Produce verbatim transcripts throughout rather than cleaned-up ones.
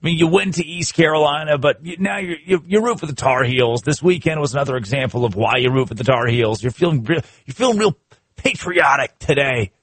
I mean, you went to East Carolina, but you, now you're, you you root for the Tar Heels. This weekend was another example of why you root for the Tar Heels. You're feeling real, you're feeling real patriotic today.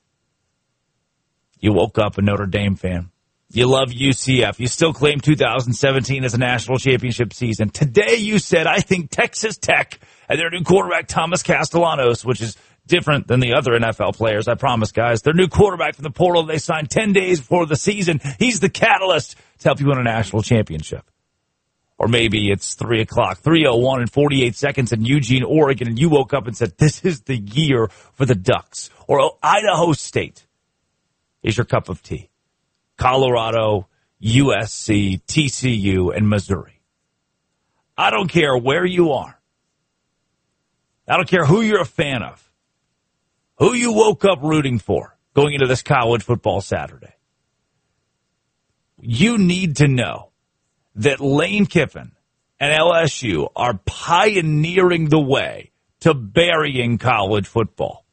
You woke up a Notre Dame fan. You love U C F. You still claim two thousand seventeen as a national championship season. Today you said, I think Texas Tech and their new quarterback, Thomas Castellanos, which is different than the other N F L players, I promise, guys. Their new quarterback from the portal they signed ten days before the season. He's the catalyst to help you win a national championship. Or maybe it's three o'clock, three oh one and forty-eight seconds in Eugene, Oregon, and you woke up and said, this is the year for the Ducks. Or Idaho State is your cup of tea. Colorado, U S C, T C U, and Missouri. I don't care where you are. I don't care who you're a fan of. Who you woke up rooting for going into this college football Saturday. You need to know that Lane Kiffin and L S U are pioneering the way to burying college football.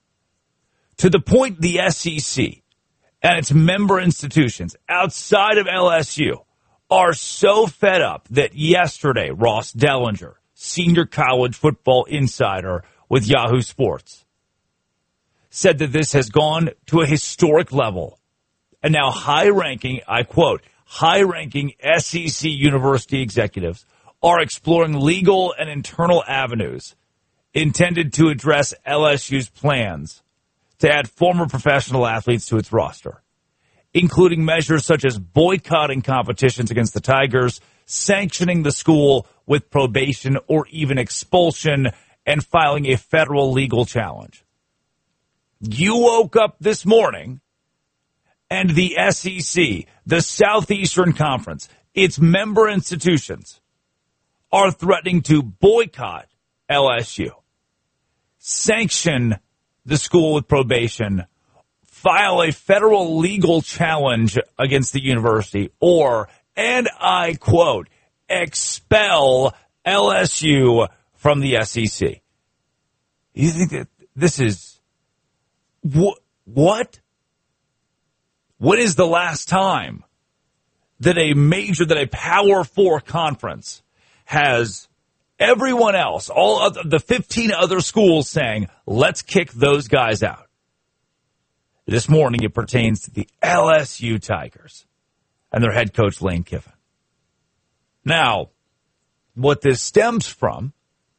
To the point the S E C and its member institutions outside of L S U are so fed up that yesterday Ross Dellinger, senior college football insider with Yahoo Sports, said that this has gone to a historic level. And now high-ranking, I quote, high-ranking S E C university executives are exploring legal and internal avenues intended to address L S U's plans to add former professional athletes to its roster, including measures such as boycotting competitions against the Tigers, sanctioning the school with probation or even expulsion, and filing a federal legal challenge. You woke up this morning and the S E C, the Southeastern Conference, its member institutions are threatening to boycott L S U, sanction the school with probation, file a federal legal challenge against the university, or, and I quote, expel L S U from the S E C. You think that this is, wh- what? When is the last time that a major, that a Power Four conference has everyone else, all of the fifteen other schools saying, let's kick those guys out? This morning it pertains to the L S U Tigers and their head coach, Lane Kiffin. Now, what this stems from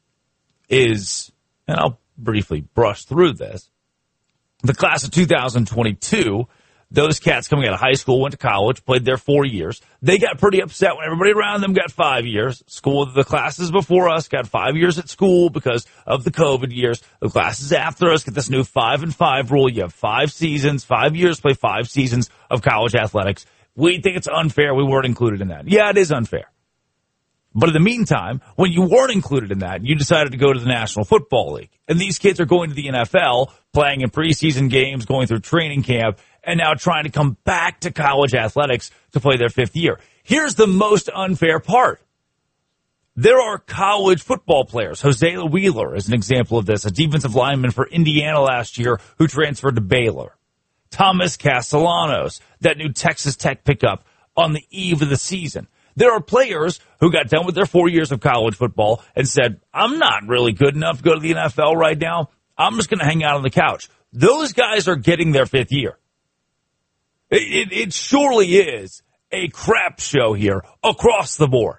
is, and I'll briefly brush through this, the class of two thousand twenty-two, those cats coming out of high school, went to college, played there four years. They got pretty upset when everybody around them got five years. School, the classes before us got five years at school because of the COVID years. The classes after us get this new five and five rule. You have five seasons, five years, play five seasons of college athletics. We think it's unfair. We weren't included in that. Yeah, it is unfair. But in the meantime, when you weren't included in that, you decided to go to the National Football League. And these kids are going to the N F L, playing in preseason games, going through training camp, and now trying to come back to college athletics to play their fifth year. Here's the most unfair part. There are college football players. Hosea Wheeler is an example of this, a defensive lineman for Indiana last year who transferred to Baylor. Thomas Castellanos, that new Texas Tech pickup on the eve of the season. There are players who got done with their four years of college football and said, I'm not really good enough to go to the N F L right now. I'm just going to hang out on the couch. Those guys are getting their fifth year. It, it, it surely is a crap show here across the board.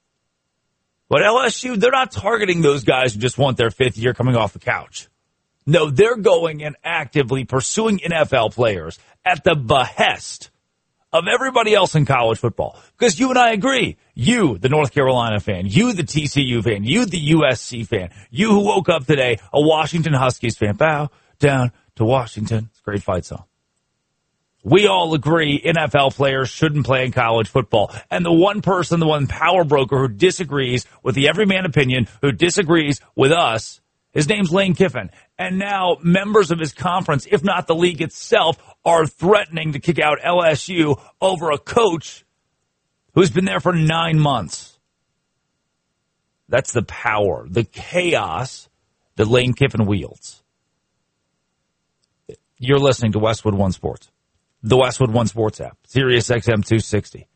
But L S U, they're not targeting those guys who just want their fifth year coming off the couch. No, they're going and actively pursuing N F L players at the behest of everybody else in college football. Because you and I agree. You, the North Carolina fan. You, the T C U fan. You, the U S C fan. You who woke up today, a Washington Huskies fan. Bow down to Washington. It's a great fight song. We all agree N F L players shouldn't play in college football. And the one person, the one power broker who disagrees with the everyman opinion, who disagrees with us, his name's Lane Kiffin. And now members of his conference, if not the league itself, are threatening to kick out L S U over a coach who's been there for nine months. That's the power, the chaos that Lane Kiffin wields. You're listening to Westwood One Sports, the Westwood One Sports app, Sirius X M two sixty.